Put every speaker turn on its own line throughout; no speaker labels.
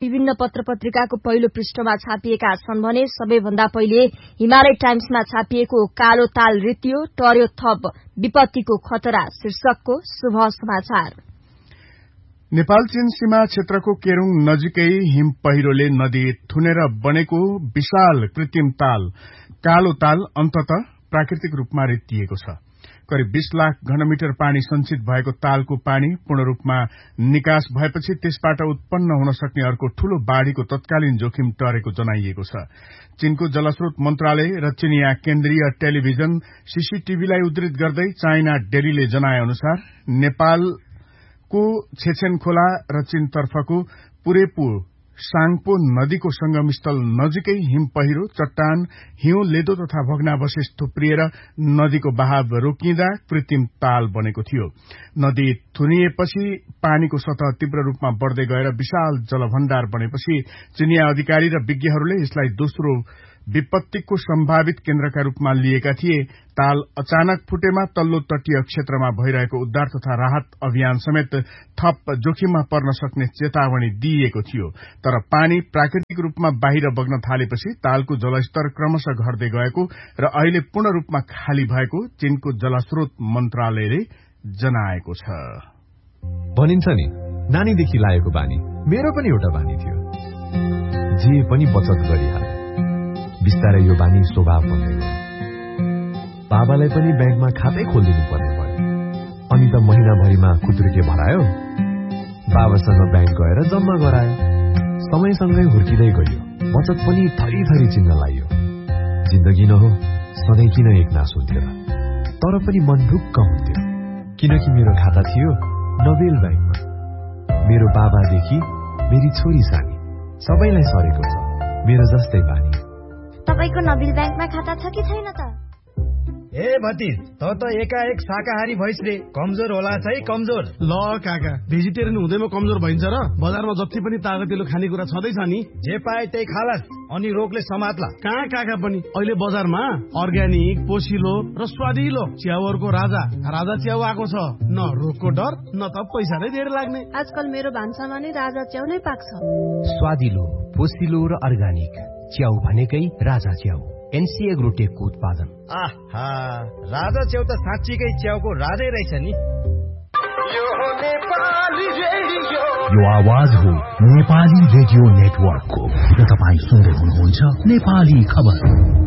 विभिन्न पत्र-पत्रिकाको पहिलो पृष्ठमा छापिएका छन् भने सबैभन्दा पहिले हिमालय टाइम्समा छापिएको कालो ताल रित्यो, टर्यो थप विपत्तिको खतरा शीर्षकको शुभ समाचार।
नेपाल चीन सीमा क्षेत्रको केरूङ नजिकै हिम पहिरोले नदी थुनेर बनेको विशाल कृत्रिम ताल कालो ताल अन्ततः प्राकृतिक रूपमा रित्तिएको छ। करिब 20 लाख घनमिटर पानी संचित भएको तालको पानी पूर्ण रूपमा निकास भएपछि त्यसबाट उत्पन्न हुन सक्ने अर्को ठूलो बाढ़ीको तत्कालीन जोखिम टरेको जनाइएको छ। चीनको जलस्रोत मन्त्रालय र चिनिया केन्द्रीय टेलिभिजन सीसीटीभीलाई उद्धृत गर्दै चाइना डेलीले जनाए अनुसार नेपालको छेछेन खोला र चीनतर्फको पुरेपु साङपो नदीको संगमस्थल नजिकै हिम पहिरो, चट्टान, हिउँ, लेदो तथा भग्नावशेष थुप्रिएर नदीको बहाव रोकिँदा कृत्रिम ताल बनेको थियो। नदी थुनिएपछि पानीको सतह तीव्र रूपमा बढ़दै गएर विशाल जलभण्डार बनेपछि चिनिया अधिकारी र विज्ञहरूले यसलाई दोस्रो विपत्तिको सम्भावित केन्द्रका रूपमा लिएका थिए। ताल अचानक फुटेमा तल्लो तटीय क्षेत्रमा भइरहेको उद्धार तथा राहत अभियान समेत थप जोखिममा पर्न सक्ने चेतावनी दिइएको थियो। तर पानी प्राकृतिक रूपमा बाहिर बग्न थालेपछि तालको जलस्तर क्रमशः घट्दै गएको र अहिले पूर्ण रूपमा खाली भएको चीनको जलस्रोत मन्त्रालयले जनाएको छ।
भनिन्छ नि, नानीदेखि लागेको बानी मेरो पनि एउटा बानी थियो। जे पनि बचत गरिहाले। बिस्तारै यो बानी स्वभाव बन्दै गयो। बाबालाई पनि ब्याङ्कमा खातै खोलिदिनु पर्ने भयो। अनि त महिनाभरिमा खुद्रुके भरायो, बाबासँग ब्याङ्क गएर जम्मा गरायो। समयसँगै हुर्किँदै गयो, बचत पनि थरी चिन्न लाग्यो। जिन्दगी न हो, सधैँ किन एक नास हुन्थ्यो र? तर पनि मन ढुक्क हुन्थ्यो, किनकि मेरो खाता थियो नोबेल ब्याङ्कमा। मेरो बाबादेखि मेरी छोरी सानी सबैलाई सरेको छ मेरो जस्तै बानी।
तपाईको नोबेल ब्याङ्कमा खाता छ कि छैन त?
ए भतिज, त एकाएक शाकाहारी भइस रे, कमजोर होला चाहिँ कमजोर।
ल काका, भेजिटेरियन हुँदैमा कमजोर भइन्छ र? बजारमा जति पनि तागतिलो खानेकुरा छँदैछ नि,
जे पाए त्यही खालास् अनि रोगले समात्ला।
कहाँ काका पनि अहिले बजारमा अर्ग्यानिक, पोसिलो र स्वादिलो च्याउहरूको राजा च्याउ आएको छ। न रोगको डर, न त पैसा नै धेरै लाग्ने।
आजकल मेरो भान्सामा नै राजा च्याउ नै पाक्छ।
स्वादिलो, पोसिलो र अर्ग्यानिक च्याउ भनेकै राजा च्याउ, एनसी एग्रोटेकको उत्पादन।
आहा, राजा च्याउ त साँच्चीकै च्याउको राजै रहेछ नि।
यो आवाज हो नेपाली रेडियो नेटवर्कको र तपाईँ सुन्दै हुनुहुन्छ नेपाली खबर।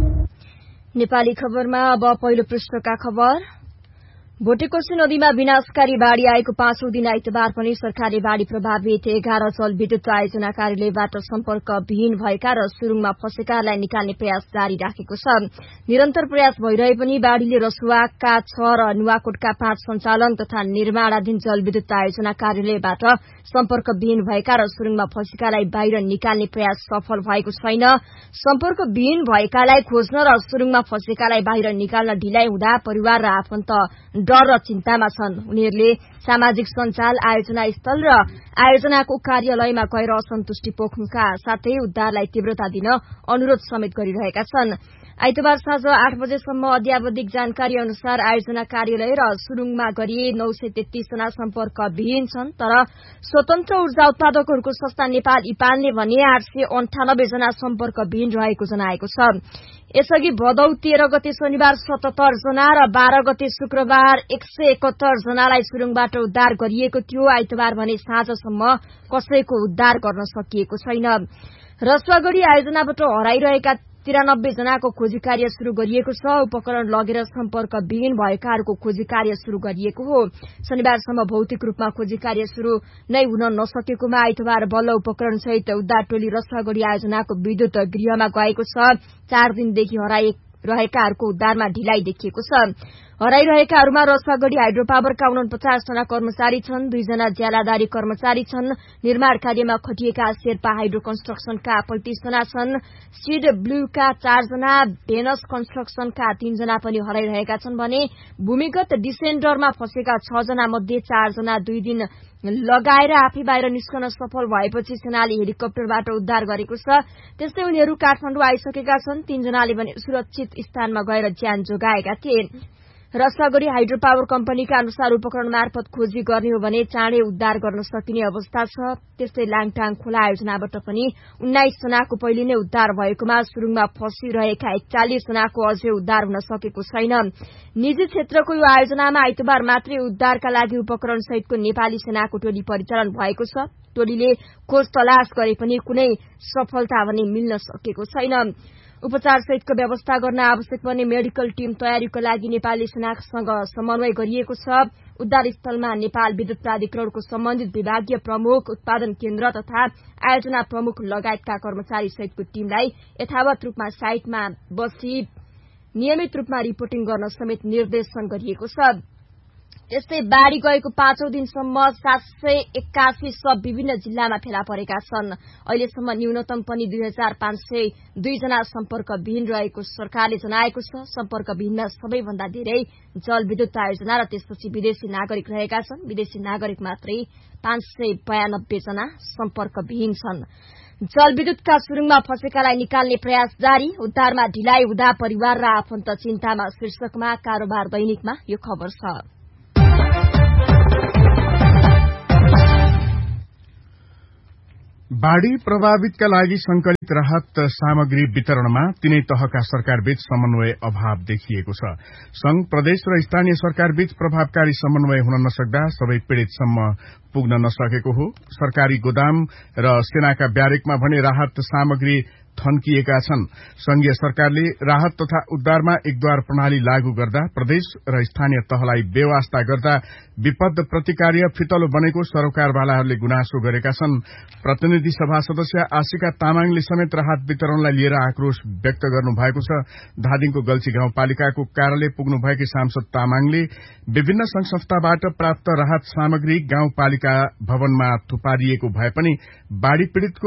नेपाली खबरमा अब पहिलो पृष्ठका खबर। भोटेकोशी नदीमा विनाशकारी बाढ़ी आएको 5औं दिन आइतबार पनि सरकारले बाढ़ी प्रभावित 11 जलविद्युत आयोजना कार्यालयबाट सम्पर्कविहीन भएका र सुरुङमा फँसेकालाई निकाल्ने प्रयास जारी राखेको छ। निरन्तर प्रयास भइरहे पनि बाढ़ीले रसुवाका 6 र नुवाकोटका 5 सञ्चालन तथा निर्माणाधीन जलविद्युत आयोजना कार्यालयबाट सम्पर्कविहीन भएका र सुरुङमा फँसेकालाई बाहिर निकाल्ने प्रयास सफल भएको छैन। सम्पर्कविहीन भएकालाई खोज्न र सुरुङमा फँसेकालाई बाहिर निकाल्न ढिलाइ हुँदा परिवार र आफन्त डर र चिन्तामा छन्। उनीहरूले सामाजिक सञ्जाल, आयोजना स्थल र आयोजनाको कार्यालयमा गएर असन्तुष्टि पोख्नुका साथै उद्धारलाई तीव्रता दिन अनुरोध समेत गरिरहेका छन्। आइतबार साँझ 8 बजेसम्म अध्यावधिक जानकारी अनुसार आयोजना कार्यालय र सुरुङमा गरी 933 जना सम्पर्कविहीन छन्। तर स्वतन्त्र ऊर्जा उत्पादकहरूको संस्था नेपाल इपानले भने 898 जना सम्पर्कविहीन रहेको जनाएको छ। यसअघि भदौ 13 गते शनिबार 77 जना र 12 गते शुक्रबार 171 जनालाई सुरुङबाट उद्धार गरिएको थियो। आइतबार भने साँझसम्म कसैको उद्धार गर्न सकिएको छैन। रसुवागढ़ी आयोजनाबाट हराइरहेका 93 जनाको खोजी कार्य शुरू गरिएको छ। उपकरण लगेर सम्पर्कविहीन भएकाहरूको खोजी कार्य शुरू गरिएको हो। शनिबारसम्म भौतिक रूपमा खोजी कार्य शुरू नै हुन नसकेकोमा आइतबार बल्ल उपकरण सहित उद्धार टोली रसुवागढ़ी आयोजनाको विद्युत गृहमा गएको छ। 4 दिनदेखि हराइरहेकाहरूको उद्धारमा ढिलाइ देखिएको छ। हराइरहेकाहरूमा रसुवागढ़ी हाइड्रो पावरका 49 जना कर्मचारी छन्। 2 जना ज्यालादारी कर्मचारी छन्। निर्माण कार्यमा खटिएका शेर्पा हाइड्रो कन्स्ट्रक्सनका 35 जना छन्। सीड ब्लूका 4 जना, भेनस कन्स्ट्रक्सनका 3 जना पनि हराइरहेका छन् भने भूमिगत डिसेन्डरमा फँसेका 6 जना मध्ये 4 जना 2 दिन लगाएर आफै बाहिर निस्कन सफल भएपछि सेनाले हेलिकप्टरबाट उद्धार गरेको छ। त्यस्तै उनीहरू काठमाडौँ आइसकेका छन्। 3 जनाले भने सुरक्षित स्थानमा गएर ज्यान जोगाएका थिए। रसागढी हाइड्रो पावर कम्पनीका अनुसार उपकरण मार्फत खोजी गर्ने हो भने चाँडै उद्धार गर्न सकिने अवस्था छ। त्यस्तै लाङटाङ खोला आयोजनाबाट पनि 19 जनाको पहिले नै उद्धार भएकोमा सुरुङमा फँसिरहेका 41 जनाको अझै उद्धार हुन सकेको छैन। निजी क्षेत्रको यो आयोजनामा आइतबार मात्रै उद्धारका लागि उपकरण सहितको नेपाली सेनाको टोली परिचालन भएको छ। टोलीले खोज तलास गरे पनि कुनै सफलता भने मिल्न सकेको छैन। उपचार सहितको व्यवस्था गर्न आवश्यक पर्ने मेडिकल टीम तयारीको लागि नेपाली सेनासँग समन्वय गरिएको छ। उद्धार स्थलमा नेपाल विद्युत प्राधिकरणको सम्बन्धित विभागीय प्रमुख, उत्पादन केन्द्र तथा आयोजना प्रमुख लगायतका कर्मचारी सहितको टीमलाई यथावत रूपमा साइटमा बसी नियमित रूपमा रिपोर्टिङ गर्न समेत निर्देशन गरिएको छ। त्यस्तै बाढ़ी गएको 5औं दिनसम्म 781 शव विभिन्न जिल्लामा फेला परेका छन्। अहिलेसम्म न्यूनतम पनि 2502 जना सम्पर्कविहीन रहेको सरकारले जनाएको छ। सम्पर्कविहीनमा सबैभन्दा धेरै जलविद्युत आयोजना र त्यसपछि विदेशी नागरिक रहेका छन्। विदेशी नागरिक मात्रै 592 जना सम्पर्कविहीन छन्। जलविद्युतका सुरुङमा फँसेकालाई निकाल्ने प्रयास जारी, उद्धारमा ढिलाइ हुँदा परिवार र आफन्त चिन्तामा शीर्षकमा कारोबार दैनिकमा यो खबर छ।
बाढ़ी प्रभावितका लागि संकलित राहत सामग्री वितरणमा तीनै तहका सरकारबीच समन्वय अभाव देखिएको छ। संघ, प्रदेश र स्थानीय सरकारबीच प्रभावकारी समन्वय हुन नसक्दा सबै पीड़ितसम्म पुग्न नसकेको हो। सरकारी गोदाम र सेनाका ब्यारेकमा भने राहत सामग्री थन्किएका छन्। संघीय सरकारले राहत तथा उद्धारमा एकद्वार प्रणाली लागू गर्दा प्रदेश र स्थानीय तहलाई बेवास्ता गर्दा विपद प्रतिकार्य फितलो बनेको सरोकारवालाहरूले गुनासो गरेका छन्। प्रतिनिधि सभा सदस्य आशिका तामाङले समेत राहत वितरणलाई लिएर आक्रोश व्यक्त गर्नु भएको छ। धादिङको गल्छी गाउँपालिकाको कार्यालय पुग्नु भएकी सांसद तामाङले विभिन्न संघ संस्थाबाट प्राप्त राहत सामग्री गाउँपालिका भवनमा थुपारिएको भए पनि बाढ़ी पीड़ितको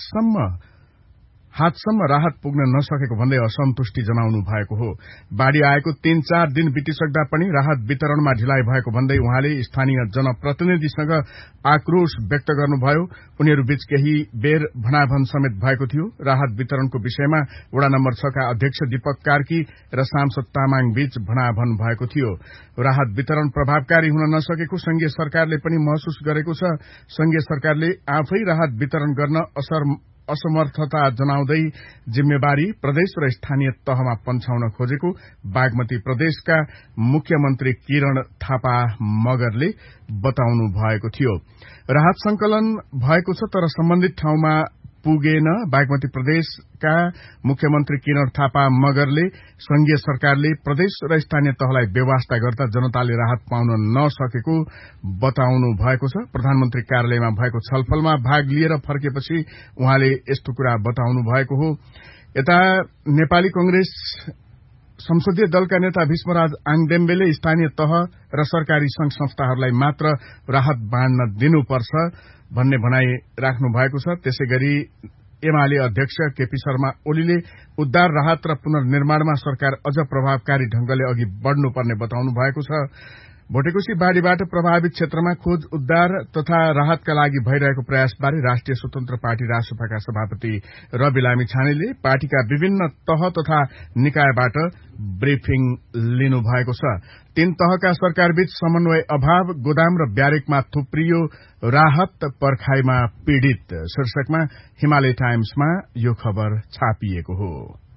हातसम्म राहत पुग्न नसकेको भन्दै असन्तुष्टि जनाउनु भएको हो। बाढ़ी आएको 3-4 दिन बितिसक्दा पनि राहत वितरणमा ढिलाइ भएको भन्दै उहाँले स्थानीय जनप्रतिनिधिसँग आक्रोश व्यक्त गर्नुभयो। उनीहरूबीच केही बेर भनाभन समेत भएको थियो। राहत वितरणको विषयमा वडा नम्बर 6 का अध्यक्ष दीपक कार्की र सांसद तामाङ बीच भनाभन भएको थियो। राहत वितरण प्रभावकारी हुन नसकेको संघीय सरकारले पनि महसुस गरेको छ। संघीय सरकारले आफै राहत वितरण गर्न असमर्थता जनाउँदै जिम्मेवारी प्रदेश र स्थानीय तहमा पन्छाउन खोजेको बागमती प्रदेशका मुख्यमन्त्री किरण थापा मगरले बताउनु भएको थियो। राहत संकलन भएको छ तर सम्बन्धित ठाउँमा पुगेन। बागमती प्रदेशका मुख्यमन्त्री किरण थापा मगरले संघीय सरकारले प्रदेश र स्थानीय तहलाई बेवास्ता गर्दा जनताले राहत पाउन नसकेको बताउनु भएको छ। प्रधानमन्त्री कार्यालयमा भएको छलफलमा भाग लिएर फर्केपछि उहाँले यस्तो कुरा बताउनु भएको हो। यता नेपाली कांग्रेस संसदीय दलका नेता भीष्मराज आङदेम्बेले स्थानीय तह र सरकारी संघ संस्थाहरूलाई मात्र राहत बाँड्न दिनुपर्छ भन्ने भनाई राख्नु भएको छ। त्यसैगरी एमाले अध्यक्ष केपी शर्मा ओलीले उद्धार, राहत र पुनर्निर्माणमा सरकार अझ प्रभावकारी ढंगले अघि बढ़नुपर्ने बताउनु भएको छ। भोटेकोशी बाढ़ीबाट प्रभावित क्षेत्रमा खोज, उद्धार तथा राहतका लागि भइरहेको प्रयासबारे राष्ट्रिय स्वतन्त्र पार्टी रासपाका सभापति रवि लामिछानेले पार्टीका विभिन्न तह तथा निकायबाट ब्रिफिङ लिनु भएको छ। 3 तहका सरकारबीच समन्वय अभाव, गोदाम र ब्यारेकमा थुप्रियो राहत, पर्खाइमा पीड़ित शीर्षकमा हिमालय टाइम्समा यो खबर छापिएको हो।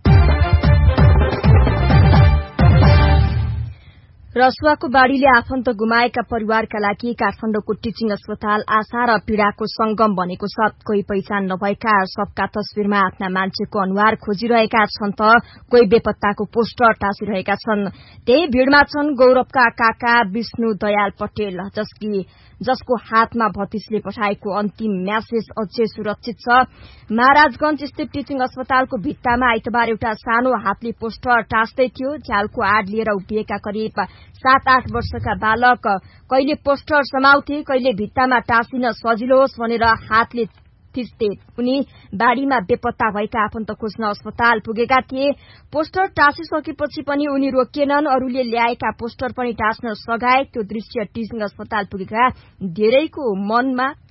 रसुवाको बाढ़ीले आफन्त गुमाएका परिवारका लागि काठमाडौँको टिचिङ अस्पताल आशा र पीड़ाको संगम बनेको छ। कोही पहिचान नभएका सबका तस्विरमा आफ्ना मान्छेको अनुहार खोजिरहेका छन् त कोही बेपत्ताको पोस्टर टाँसिरहेका छन्। त्यही भीड़मा छन् गौरवका काका विष्णु दयाल पटेल, जसको हातमा भतिसले पठाएको अन्तिम म्यासेज अझै सुरक्षित छ। महाराजगंज स्थित टिचिङ अस्पतालको भित्तामा आइतबार एउटा सानो हातले पोस्टर टाँस्दै थियो। झ्यालको आड लिएर उभिएका करिब 7-8 वर्षका बालक कहिले पोस्टर समाउँथे, कहिले भित्तामा टाँसिन सजिलो होस् भनेर हातले थिच्थे। उनी बाढ़ीमा बेपत्ता भएका आफन्त खोज्न अस्पताल पुगेका थिए। पोस्टर टाँसिसकेपछि पनि उनी रोकिएनन्। अरूले ल्याएका पोस्टर पनि टाँस्न सघाए। त्यो दृश्य टिचिङ अस्पताल पुगेका धेरैको मनमा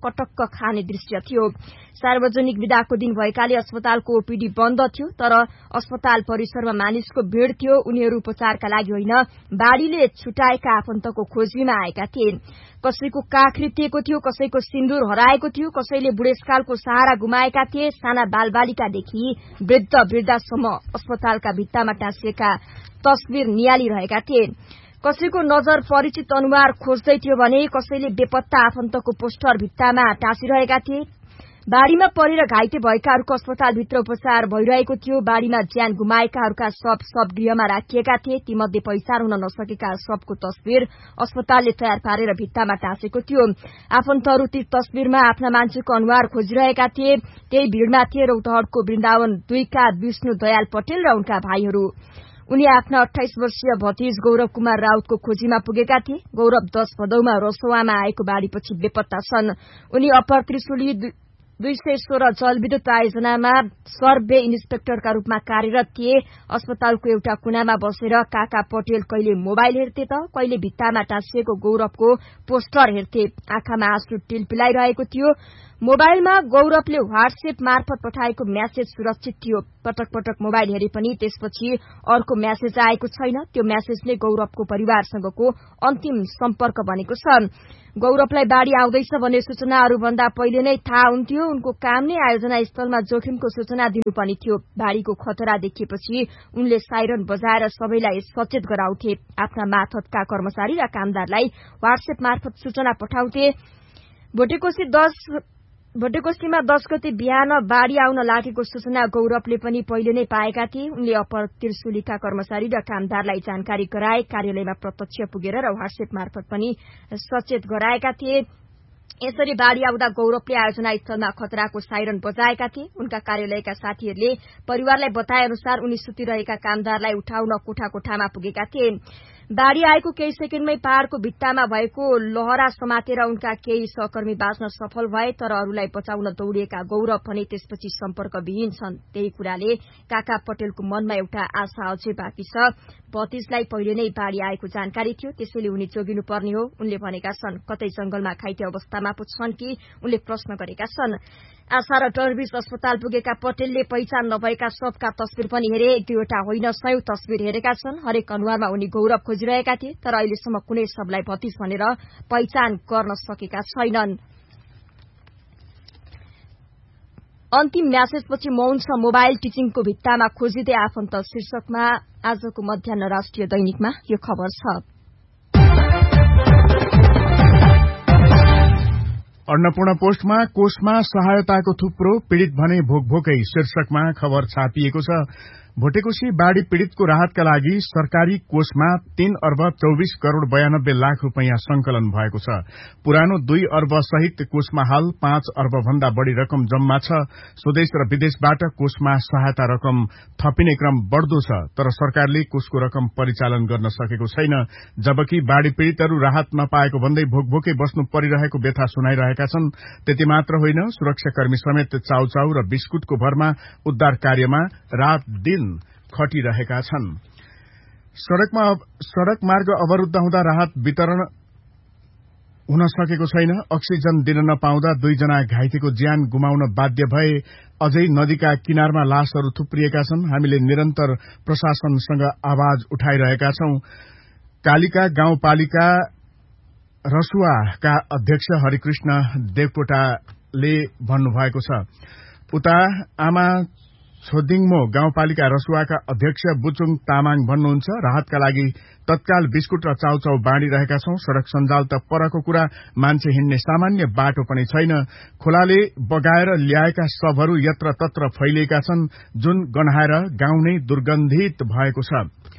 कटक्क खाने दृश्य थियो। सार्वजनिक विदाको दिन भएकाले अस्पतालको ओपीडी बन्द थियो, तर अस्पताल परिसरमा मानिसको भीड़ थियो। उनीहरू उपचारका लागि होइन, बाढ़ीले छुटाएका आफन्तको खोजीमा आएका थिए। कसैको काख रित्तिएको थियो, कसैको सिन्दूर हराएको थियो, कसैले बुढेसकालको सहारा गुमाएका थिए। साना बालबालिकादेखि वृद्ध वृद्धासम्म अस्पतालका भित्तामा टाँसिएका तस्बिर नियालिरहेका थिए। कसैको नजर परिचित अनुहार खोज्दै थियो भने कसैले बेपत्ता आफन्तको पोस्टर भित्तामा टाँसिरहेका थिए। बाढ़ीमा परेर घाइते भएकाहरूको अस्पतालभित्र उपचार भइरहेको थियो। बाढ़ीमा ज्यान गुमाएकाहरूका शव गृहमा राखिएका थिए। तीमध्ये पहिचान हुन नसकेका शवको तस्बिर अस्पतालले तयार पारेर भित्तामा टाँसेको थियो। आफन्तहरू ती तस्बिरमा आफ्ना मान्छेको अनुहार खोजिरहेका थिए। त्यही भीड़मा थिए रौतहटको वृन्दावन 2 का विष्णु दयाल पटेल र उनका भाइहरू। उनी आफ्ना 28 वर्षीय भतिज गौरव कुमार राउतको खोजीमा पुगेका थिए। गौरव 10 भदौमा रसोवामा आएको बाढ़ीपछि बेपत्ता छन्। उनी अप्पर त्रिशुली 216 जलविद्युत आयोजनामा सर्वे इन्सपेक्टरका रूपमा कार्यरत थिए। अस्पतालको एउटा कुनामा बसेर काका पटेल कहिले मोबाइल हेर्थे त कहिले भित्तामा टाँसिएको गौरवको पोस्टर हेर्थे। आँखामा आँसु टिलपिलाइरहेको थियो। मोबाइलमा गौरवले व्हाट्सएप मार्फत पठाएको म्यासेज सुरक्षित थियो। पटक पटक मोबाइल हेरे पनि त्यसपछि अर्को म्यासेज आएको छैन। त्यो म्यासेजले गौरवको परिवारसँगको अन्तिम सम्पर्क बनेको छ। गौरवलाई बाढ़ी आउँदैछ भन्ने सूचनाहरू भन्दा पहिले नै थाहा हुन्थ्यो। उनको काम नै आयोजना स्थलमा जोखिमको सूचना दिनुपर्ने थियो। बाढ़ीको खतरा देखिएपछि उनले साइरन बजाएर सबैलाई सचेत गराउँथे। आफ्ना मार्फतका कर्मचारी र कामदारलाई व्हाट्सएप मार्फत सूचना पठाउँथे। भोटेकोसीमा 10 गते बिहान बाढ़ी आउन लागेको सूचना गौरवले पनि पहिले नै पाएका थिए। उनले अप्पर त्रिशुलीका कर्मचारी र कामदारलाई जानकारी गराए। कार्यालयमा प्रत्यक्ष पुगेर र व्हाट्सएप मार्फत पनि सचेत गराएका थिए। यसरी बाढ़ी आउँदा गौरवले आयोजना स्थलमा खतराको साइरन बजाएका थिए। उनका कार्यालयका साथीहरूले परिवारलाई बताए अनुसार उनी सुतिरहेका कामदारलाई उठाउन कोठामा पुगेका थिए। बाढ़ी आएको केही सेकेन्डमै पहाड़को भित्तामा भएको लहरा समातेर उनका केही सहकर्मी बाँच्न सफल भए, तर अरूलाई बचाउन दौड़िएका गौरव भने त्यसपछि सम्पर्कविहीन छन्। त्यही कुराले काका पटेलको मनमा एउटा आशा अझै बाँकी छ। भतिजलाई पहिले नै बाढ़ी आएको जानकारी थियो, त्यसैले उनी जोगिनुपर्ने हो उनले भनेका छन्। कतै जंगलमा घाइते अवस्थामा पो छन् कि उनले प्रश्न गरेका छन्। आशा र डरबीच अस्पताल पुगेका पटेलले पहिचान नभएका सबका तस्बिर पनि हेरे। 1-2वटा होइन 100 तस्बिर हेरेका छन्। हरेक अनुहारमा उनी गौरव खोजिरहेका थिए, तर अहिलेसम्म कुनै सबलाई भतिज भनेर पहिचान गर्न सकेका छैनन्। अन्तिम म्यासेजपछि मौन छ मोबाइल टिचिङको भित्तामा खोजिँदै आफन्त शीर्षकमा आजको मध्याह्न राष्ट्रिय दैनिकमा यो खबर छ।
अन्नपूर्ण पोस्टमा कोषमा सहायताको थुप्रो, पीड़ित भने भोकभोकै शीर्षकमा खबर छापिएको छ। भोटेकोशी बाढ़ी पीड़ितको राहतका लागि सरकारी कोषमा 3 अर्ब 24 करोड़ 92 लाख रूपैयाँ संकलन भएको छ। पुरानो 2 अर्ब सहित कोषमा हाल 5 अर्ब भन्दा बढ़ी रकम जम्मा छ। स्वदेश र विदेशबाट कोषमा सहायता रकम थपिने क्रम बढ़दो छ, तर सरकारले कोषको रकम परिचालन गर्न सकेको छैन। जबकि बाढ़ी पीड़ितहरू राहत नपाएको भन्दै भोकभोकै बस्नु परिरहेको व्यथा सुनाइरहेका छन्। त्यति मात्र होइन, सुरक्षाकर्मी समेत चाउचाउ र बिस्कुटको भरमा उद्धार कार्यमा रात दिन खटिरहेका छन्। सड़क मार्ग अवरूद्ध हुँदा राहत वितरण हुन सकेको छैन। अक्सिजन दिन नपाउँदा 2 जना घाइतेको ज्यान गुमाउन बाध्य भए। अझै नदीका किनारमा लाशहरू थुप्रिएका छन्। हामीले निरन्तर प्रशासनसँग आवाज उठाइरहेका छौं। कालिका गाउँपालिका रसुवाका अध्यक्ष हरिकृष्ण देवकोटाले भन्नुभएको छ। उता आमा छोदिङमो गाउँपालिका रसुवाका अध्यक्ष बुचुङ तामाङ भन्नुहुन्छ, राहतका लागि तत्काल बिस्कुट र चाउचाउ बाँडिरहेका छौं। सड़क सञ्जाल त परको कुरा, मान्छे हिँड्ने सामान्य बाटो पनि छैन। खोलाले बगाएर ल्याएका शवहरू यत्र तत्र फैलिएका छन्, जुन गन्हाएर गाउँ नै दुर्गन्धित भएको छ।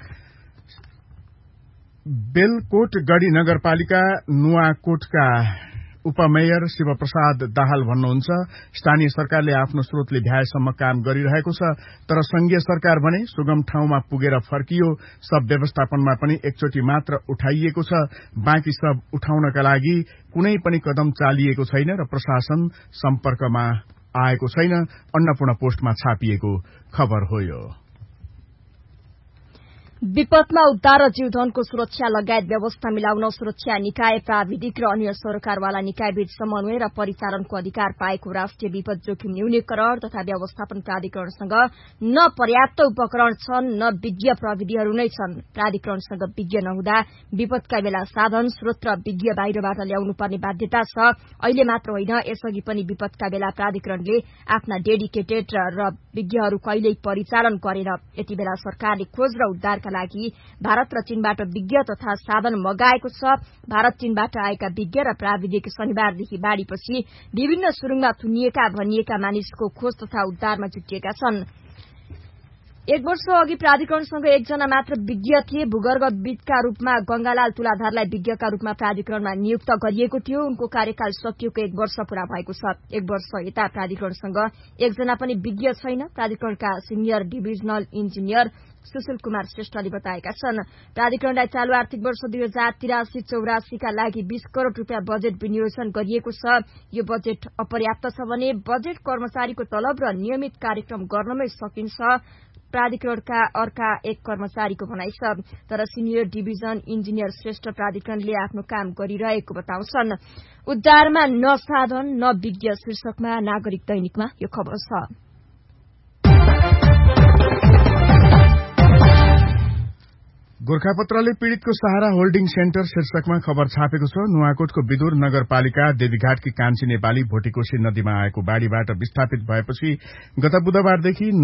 बेलकोटगढ़ी नगरपालिका नुवाकोटका उपमेयर शिवप्रसाद दाहाल भन्नुहुन्छ, स्थानीय सरकारले आफ्नो स्रोतले भ्याएसम्म काम गरिरहेको छ, तर संघीय सरकार भने सुगम ठाउँमा पुगेर फर्कियो। सब व्यवस्थापनमा पनि एकचोटि मात्र उठाइएको छ, बाँकी सब उठाउनका लागि कुनै पनि कदम चालिएको छैन र प्रशासन सम्पर्कमा आएको छैन। अन्नपूर्ण पोस्टमा छापिएको खबर हो यो।
विपदमा उद्धार र जीवधनको सुरक्षा लगायत व्यवस्था मिलाउन सुरक्षा निकाय प्राविधिक र अन्य सरकारवाला निकायबीच समन्वय र परिचालनको अधिकार पाएको राष्ट्रिय विपद जोखिम न्यूनीकरण तथा व्यवस्थापन प्राधिकरणसँग न पर्याप्त उपकरण छन् न विज्ञ प्रविधिहरू नै छन्। प्राधिकरणसँग विज्ञ नहुँदा विपदका बेला साधन स्रोत र विज्ञ बाहिरबाट ल्याउनु पर्ने बाध्यता छ। अहिले मात्र होइन, यसअघि पनि विपदका बेला प्राधिकरणले आफ्ना डेडिकेटेड र विज्ञहरू कहिल्यै परिचालन गरेन। यति बेला सरकारले खोज र उद्धारका लागि भारत र चीनबाट विज्ञ तथा साधन मगाएको छ। भारत चीनबाट आएका विज्ञ र प्राविधिक शनिबारदेखि बाढ़ीपछि विभिन्न सुरुङमा थुनिएका भनिएका मानिसको खोज तथा उद्धारमा जुटिएका छन्। 1 वर्ष अघि प्राधिकरणसँग एकजना मात्र विज्ञ थिए। भूगर्भविदका रूपमा गंगालाल तुलाधरलाई विज्ञका रूपमा प्राधिकरणमा नियुक्त गरिएको थियो। उनको कार्यकाल सकिएको 1 वर्ष पूरा भएको छ। 1 वर्ष यता प्राधिकरणसँग एकजना पनि विज्ञ छैन। प्राधिकरणका senior divisional engineer Sushil Kumar श्रेष्ठले बताएका छन्। प्राधिकरणलाई चालू आर्थिक वर्ष 2083-84 का लागि 20 करोड़ रूपियाँ बजेट विनियोजन गरिएको छ। यो बजेट अपर्याप्त छ भने बजेट कर्मचारीको तलब र नियमित कार्यक्रम गर्नमै सकिन्छ। प्राधिकरणका अर्का एक कर्मचारीको भनाइ छ। तर सिनियर डिभिजन इन्जिनियर श्रेष्ठ प्राधिकरणले आफ्नो काम गरिरहेको बताउँछन्। उद्धारमा न साधन न विज्ञ शीर्षकमा नागरिक दैनिकमा यो खबर छ।
गोर्खापत्रले पीड़ितको सहारा होल्डिङ सेन्टर शीर्षकमा खबर छापेको छ। नुवाकोटको विदुर नगरपालिका देवीघाटकी कान्छी नेपाली भोटेकोशी नदीमा आएको बाढ़ीबाट विस्थापित भएपछि गत बुधबारदेखि